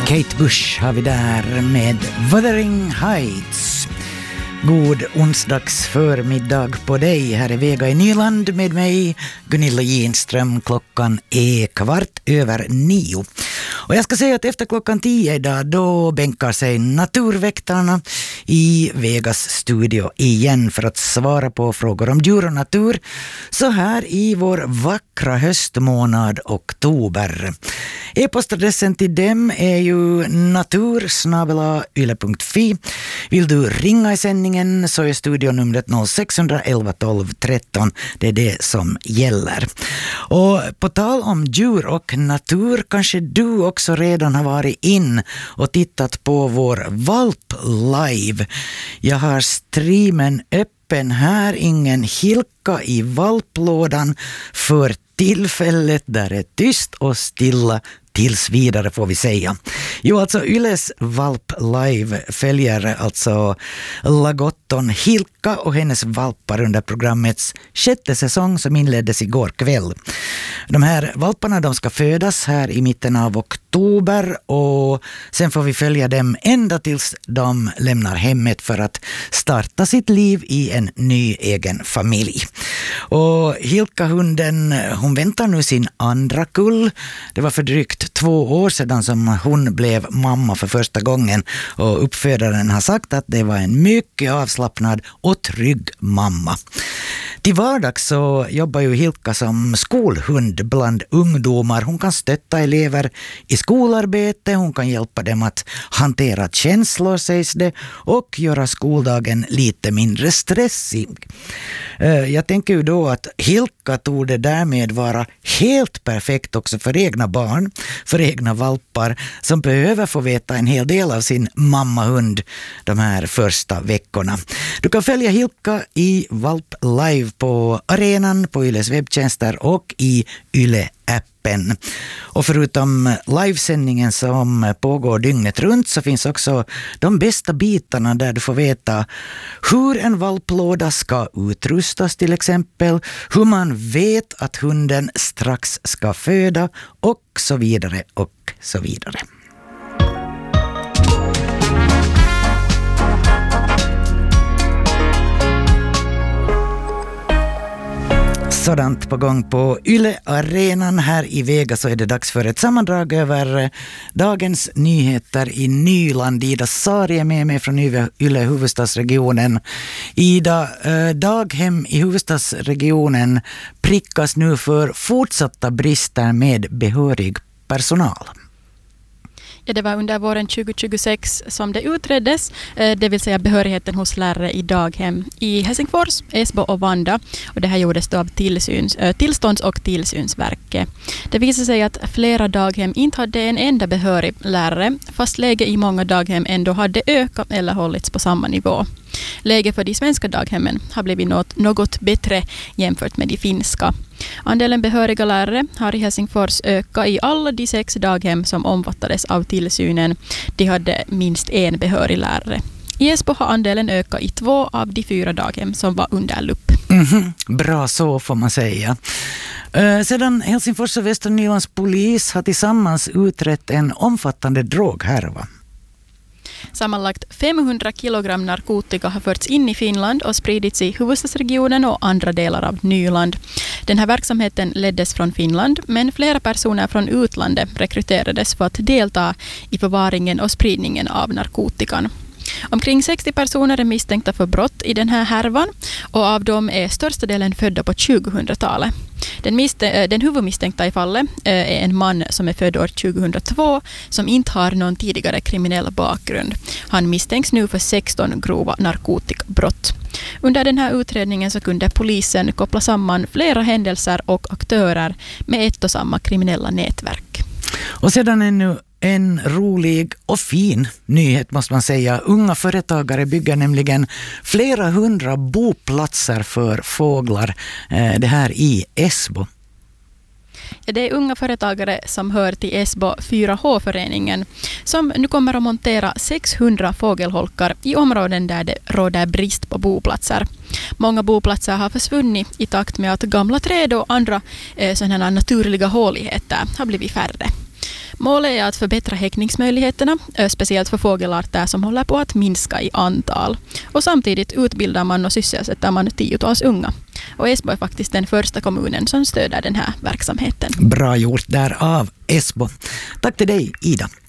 Kate Bush har vi där med Wuthering Heights. God onsdags förmiddag på dig. Här är Vega i Nyland med mig, Gunilla Ginström. Klockan är 8:15. Och jag ska säga att efter klockan 10 idag, då bänkar sig naturväktarna i Vegas studio igen för att svara på frågor om djur och natur så här i vår vackra höstmånad oktober. E-postadressen till dem är ju natur@yle.fi. Vill du ringa i sändningen så är studionumret 0611 12 13. Det är det som gäller. Och på tal om djur och natur, kanske du också redan har varit in och tittat på vår valp live. Jag har streamen öppen här, ingen hilka i valplådan för tillfället. Där är tyst och stilla tills vidare får vi säga. Jo, alltså Yles Valp Live följer alltså Lagotton Hilka och hennes valpar under programmets 6:e säsong som inleddes igår kväll. De här valparna, de ska födas här i mitten av oktober och sen får vi följa dem ända tills de lämnar hemmet för att starta sitt liv i en ny egen familj. Och Hilka-hunden, hon väntar nu sin andra kull. Det var för drygt 2 år sedan som hon blev mamma för första gången och uppfödaren har sagt att det var en mycket avslappnad och trygg mamma. Till vardags så jobbar ju Hilka som skolhund bland ungdomar. Hon kan stötta elever i skolarbete, hon kan hjälpa dem att hantera känslor sägs det och göra skoldagen lite mindre stressig. Jag tänker ju då att Hilka tog det därmed vara helt perfekt också för egna barn, för egna valpar som behöver få veta en hel del av sin mammahund de här första veckorna. Du kan följa Hilka i Valp Live på arenan, på Yles webbtjänster och i Yle-appen. Och förutom livesändningen som pågår dygnet runt så finns också de bästa bitarna där du får veta hur en valplåda ska utrustas till exempel, hur man vet att hunden strax ska föda och så vidare och så vidare. Sådant på gång på Yle-arenan här i Vega så är det dags för ett sammandrag över dagens nyheter i Nyland. Ida Sari är med mig från Yle huvudstadsregionen. Ida, daghem i huvudstadsregionen prickas nu för fortsatta brister med behörig personal. Ja, det var under våren 2026 som det utreddes, det vill säga behörigheten hos lärare i daghem i Helsingfors, Esbo och Vanda. Och det här gjordes då av tillstånds- och tillsynsverket. Det visade sig att flera daghem inte hade en enda behörig lärare, fast läget i många daghem ändå hade ökat eller hållits på samma nivå. Läget för de svenska daghemmen har blivit något bättre jämfört med de finska. Andelen behöriga lärare har i Helsingfors ökat i alla de 6 daghem som omfattades av tillsynen. De hade minst en behörig lärare. I Esbo har andelen ökat i 2 av de 4 daghem som var under lupp. Bra så får man säga. Sedan Helsingfors och Västra Nylands polis har tillsammans utrett en omfattande droghärva. Sammanlagt 500 kilogram narkotika har förts in i Finland och spridits i huvudstadsregionen och andra delar av Nyland. Den här verksamheten leddes från Finland, men flera personer från utlandet rekryterades för att delta i förvaringen och spridningen av narkotikan. Omkring 60 personer är misstänkta för brott i den här härvan och av dem är största delen födda på 2000-talet. Den huvudmisstänkta i fallet är en man som är född år 2002 som inte har någon tidigare kriminell bakgrund. Han misstänks nu för 16 grova narkotikabrott. Under den här utredningen så kunde polisen koppla samman flera händelser och aktörer med ett och samma kriminella nätverk. Och sedan ännu en rolig och fin nyhet måste man säga. Unga företagare bygger nämligen flera 100 boplatser för fåglar. Det här i Esbo. Ja, det är unga företagare som hör till Esbo 4H-föreningen som nu kommer att montera 600 fågelholkar i områden där det råder brist på boplatser. Många boplatser har försvunnit i takt med att gamla träd och andra sådana naturliga håligheter har blivit färre. Målet är att förbättra häckningsmöjligheterna, speciellt för fågelarter som håller på att minska i antal. Och samtidigt utbildar man och sysselsätter man tiotals unga. Och Esbo är faktiskt den första kommunen som stöder den här verksamheten. Bra gjort där av Esbo. Tack till dig, Ida.